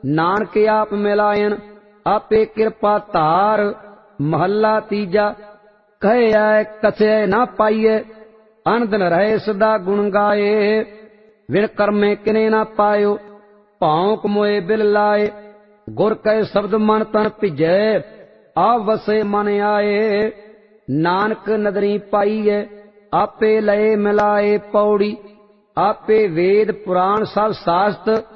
नानक आप मिलायन आपे कृपा धार। महला तीजा। कहे आए कथे ना पाइए अन दिन रहे सदा गुण गाए। विण कर्मे किने ना पायो भौंक मोए बिल लाए। गुर कहे शब्द मन तन भिजै आप वसे मन आए। नानक नदरी पाइए आपे लए मिलाए। पौड़ी आपे वेद पुराण सब शास्त्र